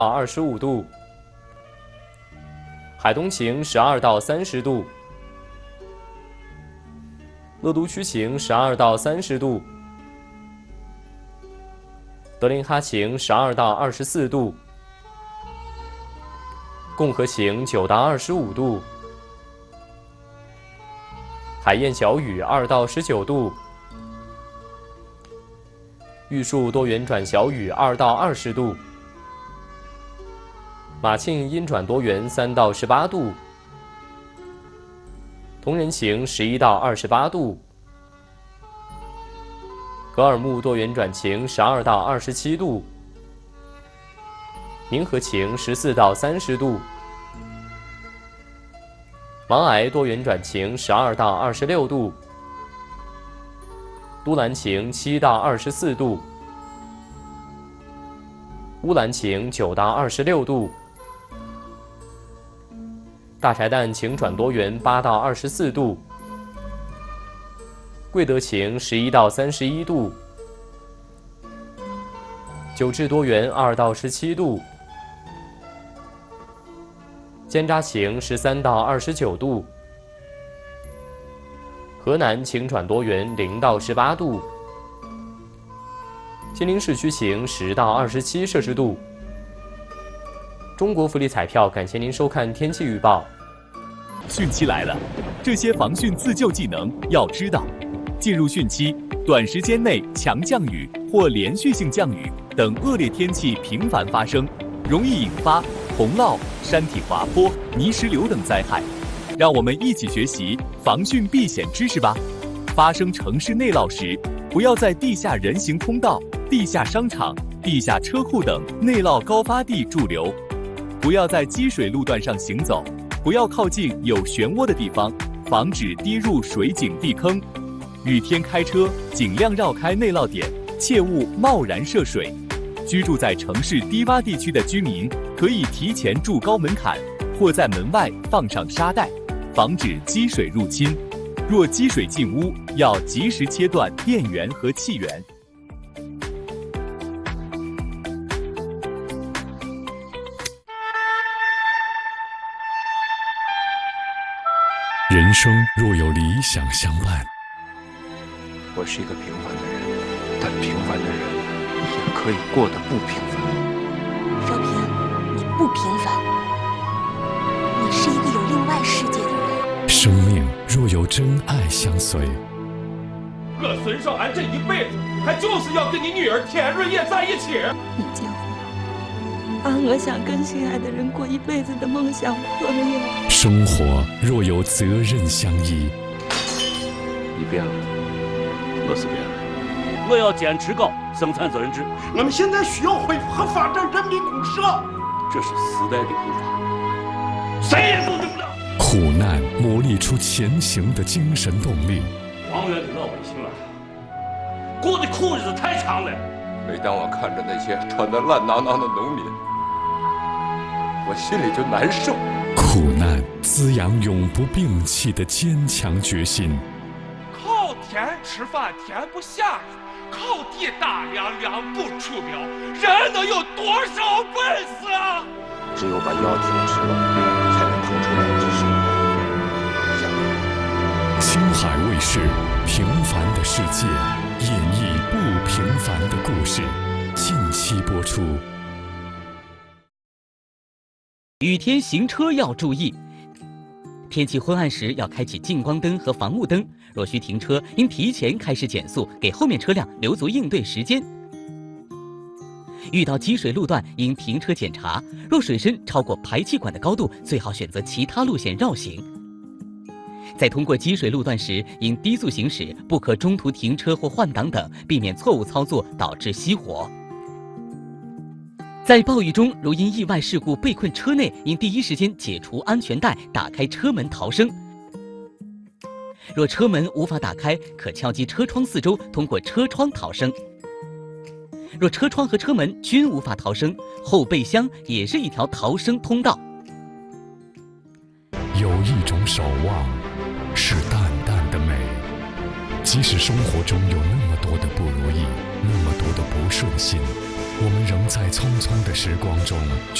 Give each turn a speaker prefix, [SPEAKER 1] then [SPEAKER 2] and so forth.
[SPEAKER 1] 到25度，海东晴12到30度，乐都区晴12到30度，德令哈晴12到24度，共和晴9到25度，海晏小雨2到19度，玉树多云转小雨2到20度，马庆阴转多云3到18度，铜仁晴11到28度，格尔木多云转晴12到27度，明和晴14到30度，芒崖多云转晴12到26度，都兰晴7到24度，乌兰晴9到26度，大柴旦晴转多云8到24度，贵德晴11到31度，九治多云2到17度，尖扎晴13到29度，河南晴转多云0到18度，金陵市区晴10到27摄氏度。中国福利彩票感谢您收看天气预报。
[SPEAKER 2] 汛期来了，这些防汛自救技能要知道。进入汛期，短时间内强降雨或连续性降雨等恶劣天气频繁发生，容易引发洪涝、山体滑坡、泥石流等灾害。让我们一起学习防汛避险知识吧。发生城市内涝时，不要在地下人行通道、地下商场、地下车库等内涝高发地驻留。不要在积水路段上行走，不要靠近有漩涡的地方，防止跌入水井地坑。雨天开车尽量绕开内涝点，切勿贸然涉水。居住在城市低洼地区的居民可以提前筑高门槛，或在门外放上沙袋，防止积水入侵。若积水进屋，要及时切断电源和气源。
[SPEAKER 3] 人生若有理想相伴，
[SPEAKER 4] 我是一个平凡的人，但平凡的人也可以过得不平凡。
[SPEAKER 5] 少平，你不平凡，你是一个有另外世界的人。
[SPEAKER 3] 生命若有真爱相随，
[SPEAKER 6] 我孙少安这一辈子，他就是要跟你女儿田润叶在一起。
[SPEAKER 5] 你结婚，把我想跟心爱的人过一辈子的梦想破灭。
[SPEAKER 3] 生活若有责任相依，
[SPEAKER 4] 你变了，我是变了。
[SPEAKER 7] 我要坚持搞生产责任制。
[SPEAKER 6] 我们现在需要恢复和发展人民公社，
[SPEAKER 7] 这是时代的步伐，谁也阻止不了。
[SPEAKER 3] 苦难磨砺出前行的精神动力。
[SPEAKER 7] 王源的老百姓啊，过的苦日子太长了。
[SPEAKER 4] 每当我看着那些穿得烂囊囊的农民，我心里就难受。
[SPEAKER 3] 苦难滋养永不摒弃的坚强决心。
[SPEAKER 6] 靠天吃饭天不下雨，靠地打粮粮不出苗，人能有多少本事啊？
[SPEAKER 4] 只有把腰挺直了，才能腾出两只手。
[SPEAKER 3] 青海卫视《平凡的世界》演绎不平凡的故事，近期播出。
[SPEAKER 8] 雨天行车要注意，天气昏暗时要开启近光灯和防雾灯。若需停车，应提前开始减速，给后面车辆留足应对时间。遇到积水路段，应停车检查。若水深超过排气管的高度，最好选择其他路线绕行。在通过积水路段时，应低速行驶，不可中途停车或换挡等，避免错误操作导致熄火。在暴雨中，如因意外事故被困车内，应第一时间解除安全带，打开车门逃生。若车门无法打开，可敲击车窗四周，通过车窗逃生。若车窗和车门均无法逃生，后备箱也是一条逃生通道。
[SPEAKER 3] 有一种守望，是淡淡的美。即使生活中有那么多的不如意，那么多的不顺心， 我们仍在匆匆的时光中